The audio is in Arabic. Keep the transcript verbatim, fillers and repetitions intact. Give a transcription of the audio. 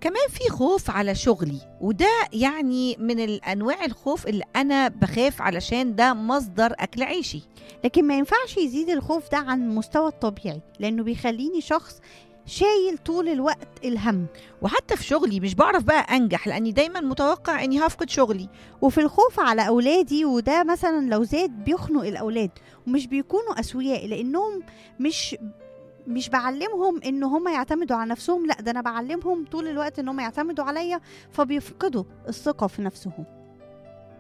كمان في خوف على شغلي، وده يعني من الأنواع الخوف اللي أنا بخاف علشان ده مصدر أكل عيشي. لكن ما ينفعش يزيد الخوف ده عن المستوى الطبيعي، لأنه بيخليني شخص شايل طول الوقت الهم. وحتى في شغلي مش بعرف بقى أنجح، لأني دايما متوقع أني هفقد شغلي. وفي الخوف على أولادي، وده مثلا لو زاد بيخنق الأولاد، ومش بيكونوا أسوياء لأنهم مش مش بعلمهم ان هم يعتمدوا على نفسهم، لا ده انا بعلمهم طول الوقت ان هم يعتمدوا عليا، فبيفقدوا الثقة في نفسهم.